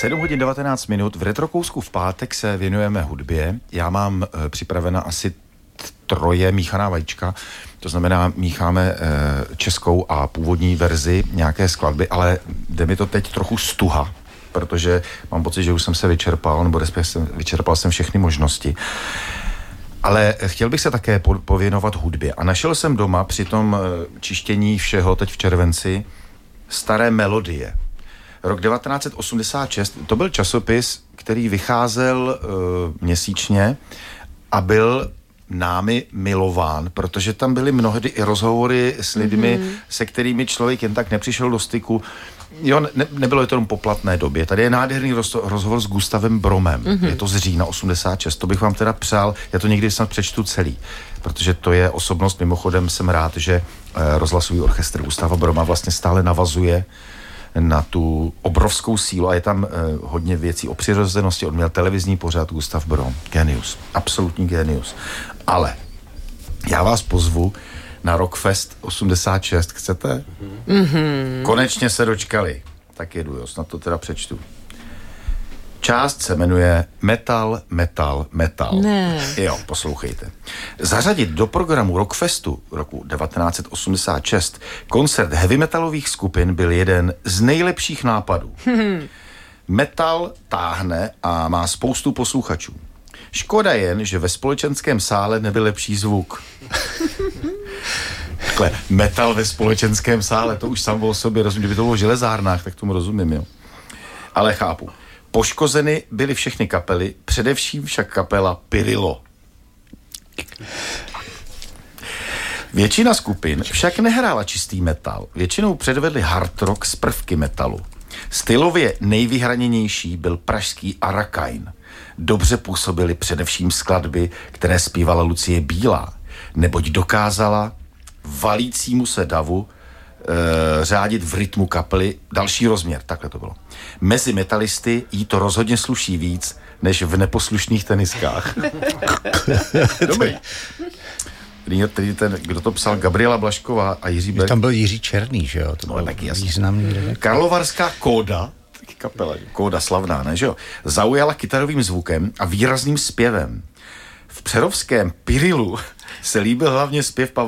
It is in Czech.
7 hodin 19 minut. V Retrokousku v pátek se věnujeme hudbě. Já mám připravena asi 3 míchaná vajíčka. To znamená, mícháme českou a původní verzi nějaké skladby, ale jde mi to teď trochu stuha, protože mám pocit, že už jsem se vyčerpal, nebo respektive vyčerpal jsem všechny možnosti. Ale chtěl bych se také pověnovat hudbě. A našel jsem doma při tom čištění všeho teď v červenci staré melodie. Rok 1986, to byl časopis, který vycházel měsíčně a byl námi milován, protože tam byly mnohdy i rozhovory s lidmi, se kterými člověk jen tak nepřišel do styku. Jo, nebylo to jenom po platné době. Tady je nádherný rozhovor s Gustavem Bromem. Je to z října 86. To bych vám teda přál, já to někdy snad přečtu celý, protože to je osobnost, mimochodem jsem rád, že rozhlasový orchestr Gustava Broma vlastně stále navazuje na tu obrovskou sílu a je tam hodně věcí o přirozenosti. On měl televizní pořad Gustav Brom. Genius. Absolutní genius. Ale já vás pozvu na Rockfest 86. Chcete? Konečně se dočkali. Tak jedu, jo, snad to teda přečtu. Část se jmenuje Metal. Ne. Jo, poslouchejte. Zařadit do programu Rockfestu roku 1986 koncert heavy metalových skupin byl jeden z nejlepších nápadů. Metal táhne a má spoustu posluchačů. Škoda jen, že ve společenském sále nebyl lepší zvuk. Takhle, metal ve společenském sále, to už sám o sobě rozumím. Kdyby to bylo v železárnách, tak tomu rozumím, jo. Ale chápu. Poškozeny byly všechny kapely, především však kapela Pirillo. Většina skupin však nehrála čistý metal. Většinou předvedli hard rock s prvky metalu. Stylově nejvyhraněnější byl pražský Arakain. Dobře působily především skladby, které zpívala Lucie Bílá, neboť dokázala valícímu se davu řádit v rytmu kapely další rozměr, takhle to bylo. Mezi metalisty jí to rozhodně sluší víc, než v neposlušných teniskách. Dobrý. Kdo to psal? Gabriela Blašková a Jiří Berg. Tam byl Jiří Černý, že jo? To no, taky jasný. Významný redaktor. Karlovarská Kóda, taky kapela, Kóda slavná, ne, že jo? Zaujala kytarovým zvukem a výrazným zpěvem. V přerovském Pirillu se líbil hlavně zpěv Pavla